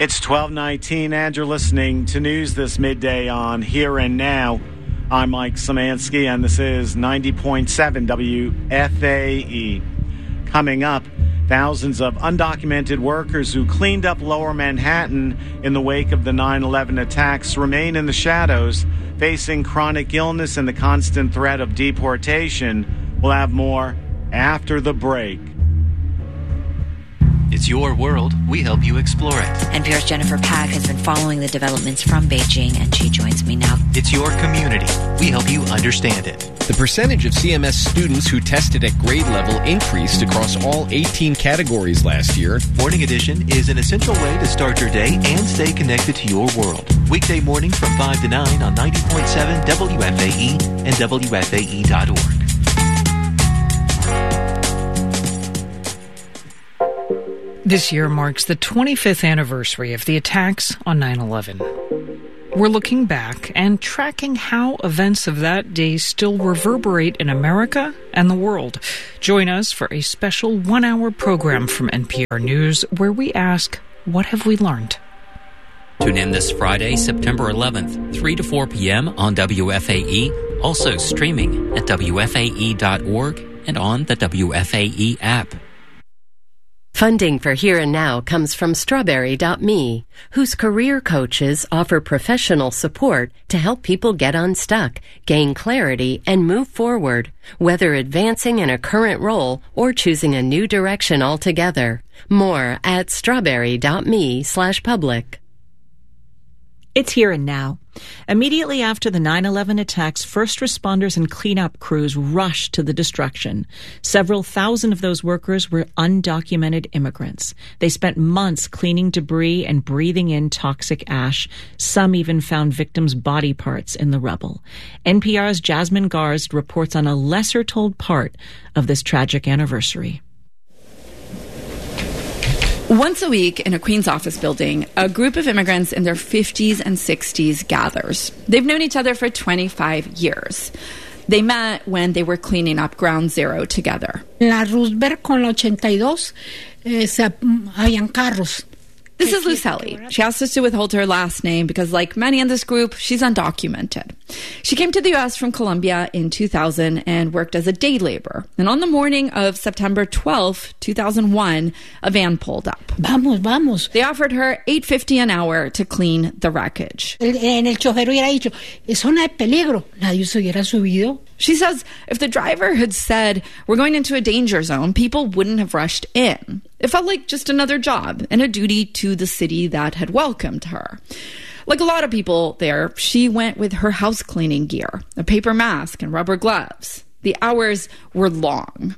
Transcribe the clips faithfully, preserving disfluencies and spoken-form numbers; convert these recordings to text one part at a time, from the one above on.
It's twelve nineteen, and you're listening to news this midday on Here and Now. I'm Mike Szymanski, and this is ninety point seven W F A E. Coming up, thousands of undocumented workers who cleaned up Lower Manhattan in the wake of the nine eleven attacks remain in the shadows, facing chronic illness and the constant threat of deportation. We'll have more after the break. It's your world. We help you explore it. N P R's Jennifer Pack has been following the developments from Beijing, and she joins me now. It's your community. We help you understand it. The percentage of C M S students who tested at grade level increased across all eighteen categories last year. Morning Edition is an essential way to start your day and stay connected to your world. Weekday mornings from five to nine on ninety point seven W F A E and W F A E dot org. This year marks the twenty-fifth anniversary of the attacks on nine eleven. We're looking back and tracking how events of that day still reverberate in America and the world. Join us for a special one-hour program from N P R News where we ask, what have we learned? Tune in this Friday, September eleventh, three to four p.m. on W F A E, also streaming at W F A E dot org and on the W F A E app. Funding for Here and Now comes from Strawberry dot me, whose career coaches offer professional support to help people get unstuck, gain clarity, and move forward, whether advancing in a current role or choosing a new direction altogether. More at Strawberry dot me slash public. It's Here and Now. Immediately after the nine eleven attacks, first responders and cleanup crews rushed to the destruction. Several thousand of those workers were undocumented immigrants. They spent months cleaning debris and breathing in toxic ash. Some even found victims' body parts in the rubble. N P R's Jasmine Garsd reports on a lesser-told part of this tragic anniversary. Once a week in a Queens office building, a group of immigrants in their fifties and sixties gathers. They've known each other for twenty-five years. They met when they were cleaning up Ground Zero together. La Roosevelt con la ochenta y dos eh, se, habían carros. This is Lucelli. She asked us to withhold her last name because, like many in this group, she's undocumented. She came to the U S from Colombia in two thousand and worked as a day laborer. And on the morning of September twelfth, two thousand one, a van pulled up. Vamos, vamos. They offered her eight fifty an hour to clean the wreckage. En el chofer hubiera dicho, es zona de peligro. Nadie se hubiera subido. She says if the driver had said, we're going into a danger zone, people wouldn't have rushed in. It felt like just another job and a duty to the city that had welcomed her. Like a lot of people there, she went with her house cleaning gear, a paper mask and rubber gloves. The hours were long.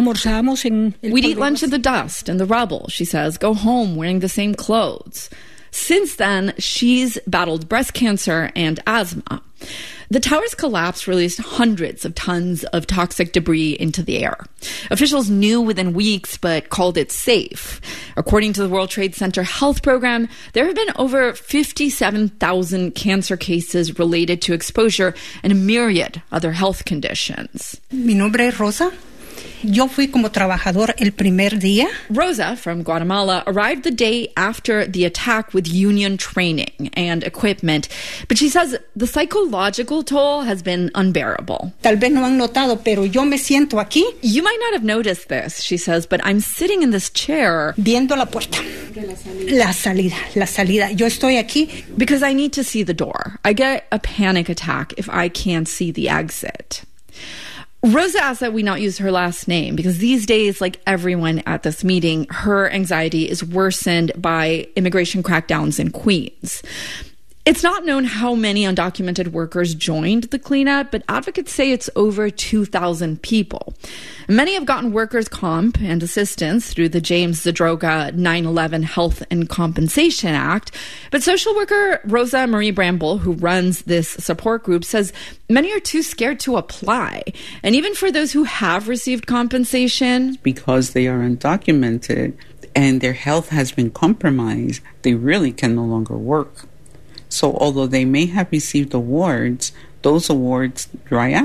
We'd eat lunch in the dust and the rubble, she says, go home wearing the same clothes. Since then, she's battled breast cancer and asthma. The tower's collapse released hundreds of tons of toxic debris into the air. Officials knew within weeks, but called it safe. According to the World Trade Center Health Program, there have been over fifty-seven thousand cancer cases related to exposure and a myriad other health conditions. Mi nombre es Rosa. Yo fui como trabajador el primer día. Rosa, from Guatemala, arrived the day after the attack with union training and equipment. But she says the psychological toll has been unbearable. Tal vez no han notado, pero yo me siento aquí. You might not have noticed this, she says, but I'm sitting in this chair. Viendo la puerta. La salida, la salida. Yo estoy aquí. Because I need to see the door. I get a panic attack if I can't see the exit. Rosa asked that we not use her last name because these days, like everyone at this meeting, her anxiety is worsened by immigration crackdowns in Queens. It's not known how many undocumented workers joined the cleanup, but advocates say it's over two thousand people. Many have gotten workers' comp and assistance through the James Zadroga nine eleven Health and Compensation Act. But social worker Rosa Marie Bramble, who runs this support group, says many are too scared to apply. And even for those who have received compensation, because they are undocumented and their health has been compromised, they really can no longer work. So although they may have received awards, those awards dry out.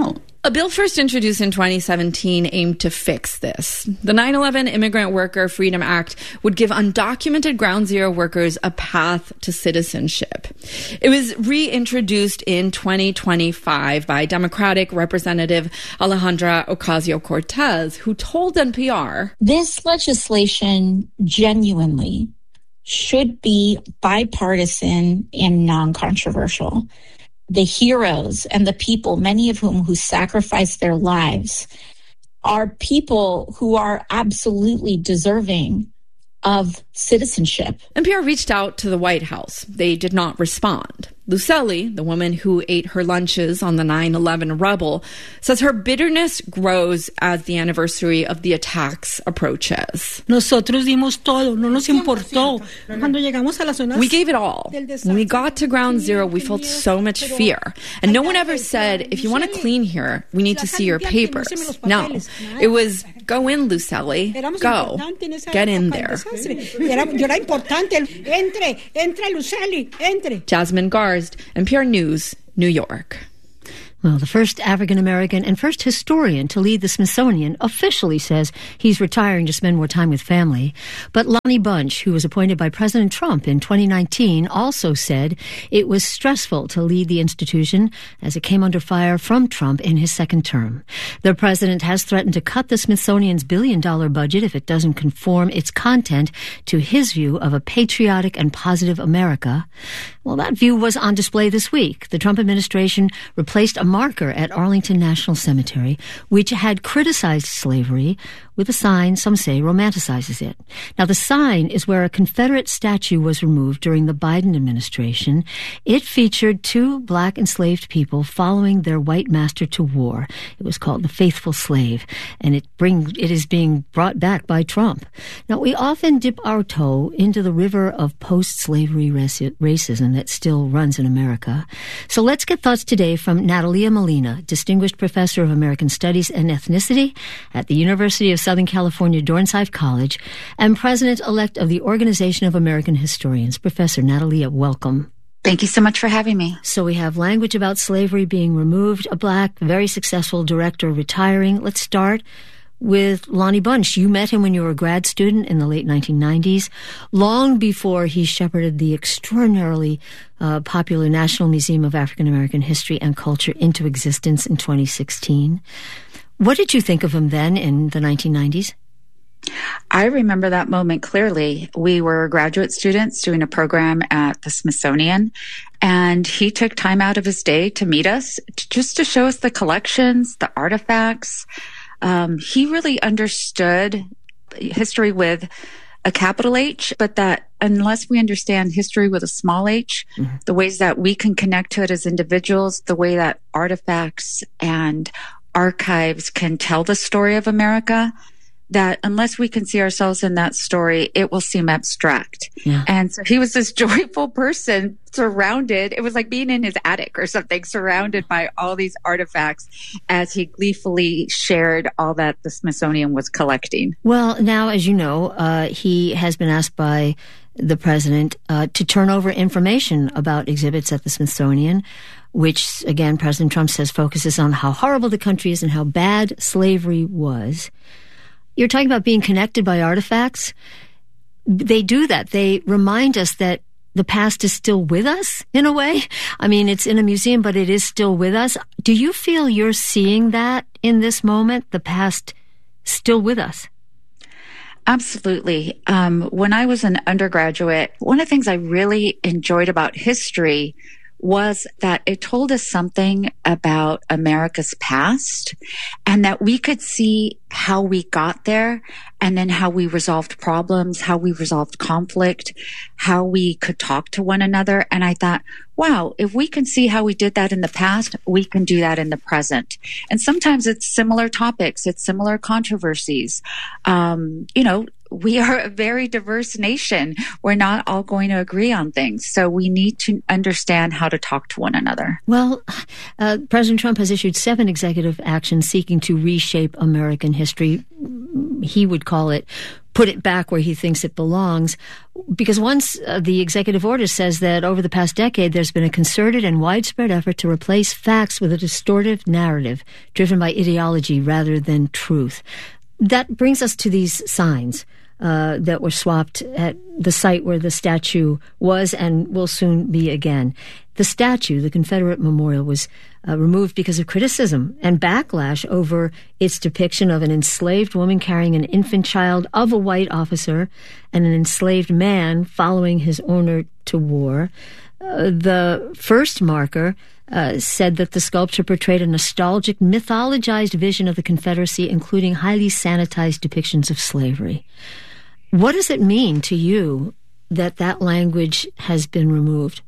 A bill first introduced in twenty seventeen aimed to fix this. The nine eleven Immigrant Worker Freedom Act would give undocumented Ground Zero workers a path to citizenship. It was reintroduced in twenty twenty-five by Democratic Representative Alejandra Ocasio-Cortez, who told N P R, "This legislation genuinely should be bipartisan and non-controversial. The heroes and the people, many of whom who sacrificed their lives, are people who are absolutely deserving of citizenship." N P R reached out to the White House. They did not respond. Lucely, the woman who ate her lunches on the nine eleven rubble, says her bitterness grows as the anniversary of the attacks approaches. Nosotros dimos todo, no nos importó. Cuando llegamos a las zonas, we gave it all. When we got to Ground Zero, we felt so much fear. And no one ever said, if you want to clean here, we need to see your papers. No. It was, go in, Lucely. Go. Get in there. Jasmine Garst, N P R News, New York. Well, the first African-American and first historian to lead the Smithsonian officially says he's retiring to spend more time with family. But Lonnie Bunch, who was appointed by President Trump in twenty nineteen, also said it was stressful to lead the institution as it came under fire from Trump in his second term. The president has threatened to cut the Smithsonian's billion-dollar budget if it doesn't conform its content to his view of a patriotic and positive America. Well, that view was on display this week. The Trump administration replaced a marker at Arlington National Cemetery, which had criticized slavery, with a sign some say romanticizes it. Now, the sign is where a Confederate statue was removed during the Biden administration. It featured two black enslaved people following their white master to war. It was called The Faithful Slave, and it bring it is being brought back by Trump. Now, we often dip our toe into the river of post-slavery racism that still runs in America. So let's get thoughts today from Natalia Molina, Distinguished Professor of American Studies and Ethnicity at the University of Southern California Dornsife College and President-elect of the Organization of American Historians. Professor Natalia, welcome. Thank you so much for having me. So we have language about slavery being removed, a black, very successful director retiring. Let's start with Lonnie Bunch. You met him when you were a grad student in the late nineteen nineties, long before he shepherded the extraordinarily uh, popular National Museum of African American History and Culture into existence in twenty sixteen. What did you think of him then in the nineteen nineties? I remember that moment clearly. We were graduate students doing a program at the Smithsonian, and he took time out of his day to meet us, to, just to show us the collections, the artifacts. Um, he really understood history with a capital H, but that unless we understand history with a small h, mm-hmm. the ways that we can connect to it as individuals, the way that artifacts and archives can tell the story of America, that unless we can see ourselves in that story, it will seem abstract. Yeah. And so he was this joyful person surrounded. It was like being in his attic or something, surrounded by all these artifacts as he gleefully shared all that the Smithsonian was collecting. Well, now, as you know, uh, he has been asked by the president uh, to turn over information about exhibits at the Smithsonian, which, again, President Trump says focuses on how horrible the country is and how bad slavery was. You're talking about being connected by artifacts. They do that. They remind us that the past is still with us, in a way. I mean, it's in a museum, but it is still with us. Do you feel you're seeing that in this moment, the past still with us? Absolutely. Um, when I was an undergraduate, one of the things I really enjoyed about history was that it told us something about America's past, and that we could see how we got there, and then how we resolved problems, how we resolved conflict, how we could talk to one another. And I thought, wow, if we can see how we did that in the past, we can do that in the present. And sometimes it's similar topics, it's similar controversies. Um, you know, we are a very diverse nation. We're not all going to agree on things. So we need to understand how to talk to one another. Well, uh, President Trump has issued seven executive actions seeking to reshape American history. he would call it, put it back where he thinks it belongs. Because once uh, the executive order says that over the past decade, there's been a concerted and widespread effort to replace facts with a distortive narrative driven by ideology rather than truth. That brings us to these signs uh, that were swapped at the site where the statue was and will soon be again. The statue, the Confederate Memorial, was uh, removed because of criticism and backlash over its depiction of an enslaved woman carrying an infant child of a white officer and an enslaved man following his owner to war. Uh, the first marker uh, said that the sculpture portrayed a nostalgic, mythologized vision of the Confederacy, including highly sanitized depictions of slavery. What does it mean to you that that language has been removed?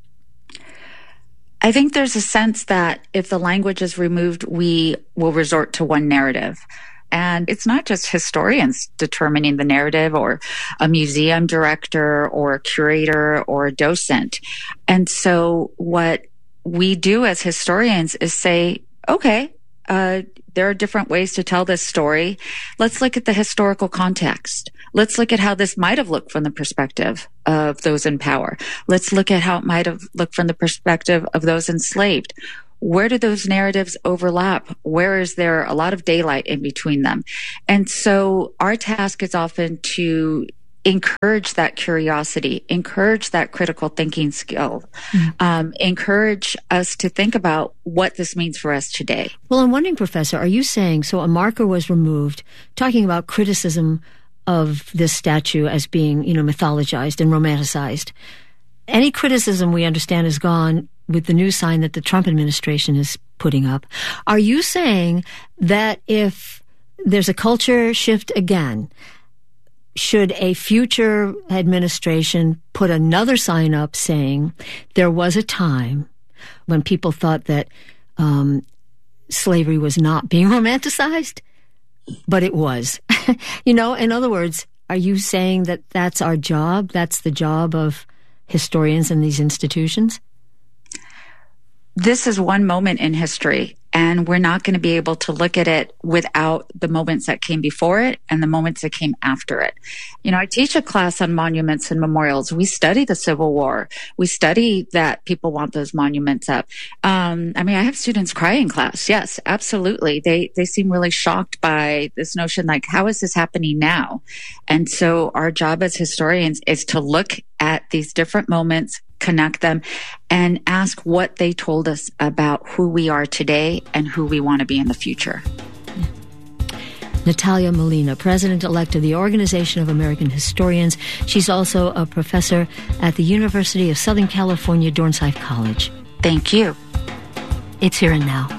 I think there's a sense that if the language is removed, we will resort to one narrative. And it's not just historians determining the narrative or a museum director or a curator or a docent. And so what we do as historians is say, okay, uh, there are different ways to tell this story. Let's look at the historical context. Let's look at how this might have looked from the perspective of those in power. Let's look at how it might have looked from the perspective of those enslaved. Where do those narratives overlap? Where is there a lot of daylight in between them? And so our task is often to encourage that curiosity, encourage that critical thinking skill, mm-hmm. um, encourage us to think about what this means for us today. Well, I'm wondering, Professor, are you saying, so a marker was removed, talking about criticism of this statue as being, you know, mythologized and romanticized. Any criticism we understand is gone with the new sign that the Trump administration is putting up. Are you saying that if there's a culture shift again, should a future administration put another sign up saying there was a time when people thought that um, slavery was not being romanticized, but it was? You know, in other words, are you saying that that's our job? That's the job of historians in these institutions? This is one moment in history, and we're not going to be able to look at it without the moments that came before it and the moments that came after it. You know, I teach a class on monuments and memorials. We study the Civil War. We study that people want those monuments up. Um, I mean, I have students cry in class. Yes, absolutely. They they seem really shocked by this notion, like, how is this happening now? And so our job as historians is to look at these different moments, connect them, and ask what they told us about who we are today and who we want to be in the future. Natalia Molina, President-elect of the Organization of American Historians. She's also a professor at the University of Southern California, Dornsife College. Thank you. It's Here and Now.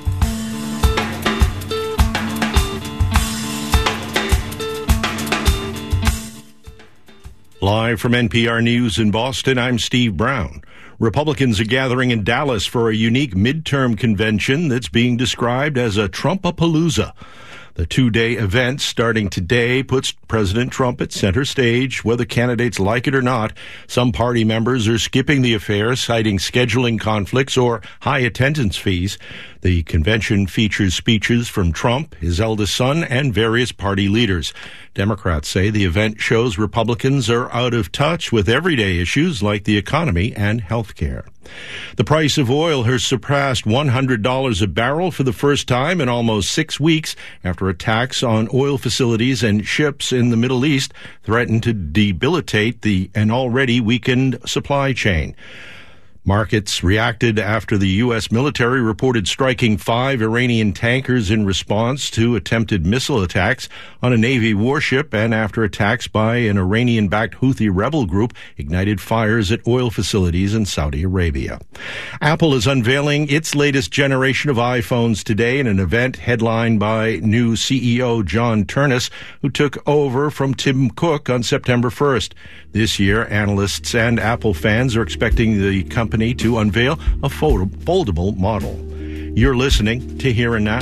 Live from N P R News in Boston, I'm Steve Brown. Republicans are gathering in Dallas for a unique midterm convention that's being described as a Trumpapalooza. The two-day event starting today puts President Trump at center stage, whether candidates like it or not. Some party members are skipping the affair, citing scheduling conflicts or high attendance fees. The convention features speeches from Trump, his eldest son, and various party leaders. Democrats say the event shows Republicans are out of touch with everyday issues like the economy and health care. The price of oil has surpassed one hundred dollars a barrel for the first time in almost six weeks after attacks on oil facilities and ships in the Middle East threatened to debilitate the an already weakened supply chain. Markets reacted after the U S military reported striking five Iranian tankers in response to attempted missile attacks on a Navy warship and after attacks by an Iranian-backed Houthi rebel group ignited fires at oil facilities in Saudi Arabia. Apple is unveiling its latest generation of iPhones today in an event headlined by new C E O John Ternus, who took over from Tim Cook on September first. This year, analysts and Apple fans are expecting the company to unveil a foldable model. You're listening to Here and Now.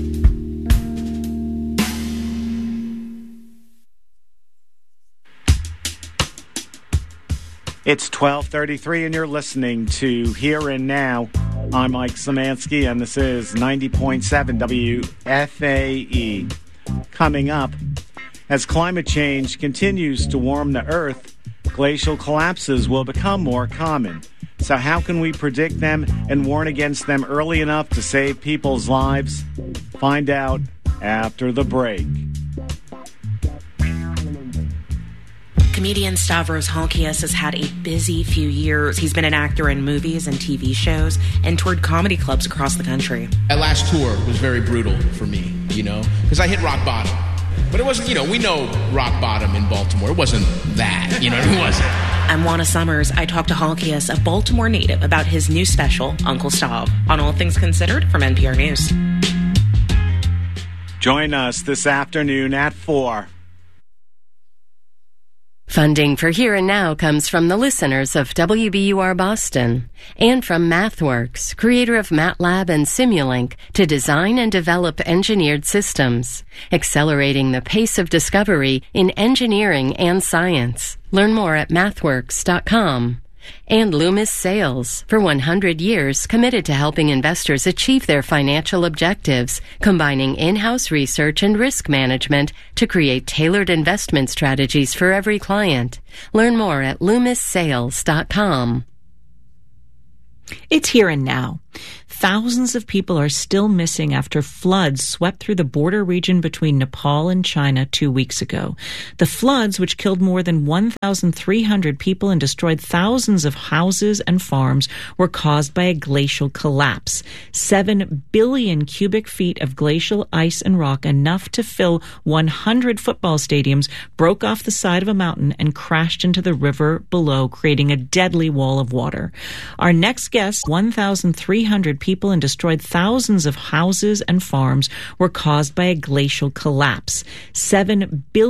It's twelve thirty-three and you're listening to Here and Now. I'm Mike Szymanski and this is ninety point seven W F A E. Coming up, As climate change continues to warm the Earth, glacial collapses will become more common. So how can we predict them and warn against them early enough to save people's lives? Find out after the break. Comedian Stavros Halkias has had a busy few years. He's been an actor in movies and T V shows and toured comedy clubs across the country. That last tour was very brutal for me, you know, because I hit rock bottom. But it wasn't, you know, we know rock bottom in Baltimore. It wasn't that, you know, it wasn't. I'm Juana Summers. I talked to Halkias, a Baltimore native, about his new special, Uncle Stav, on All Things Considered from N P R News. Join us this afternoon at four. Funding for Here and Now comes from the listeners of W B U R Boston and from MathWorks, creator of MATLAB and Simulink, to design and develop engineered systems, accelerating the pace of discovery in engineering and science. Learn more at mathworks dot com. And Loomis Sales, for one hundred years committed to helping investors achieve their financial objectives, combining in-house research and risk management to create tailored investment strategies for every client. Learn more at loomis sales dot com. It's here and now. Thousands of people are still missing after floods swept through the border region between Nepal and China two weeks ago. The floods, which killed more than one thousand three hundred people and destroyed thousands of houses and farms, were caused by a glacial collapse. Seven billion cubic feet of glacial ice and rock, enough to fill one hundred football stadiums, broke off the side of a mountain and crashed into the river below, creating a deadly wall of water. Our next guest, one thousand three hundred people and destroyed thousands of houses and farms, were caused by a glacial collapse. Seven billion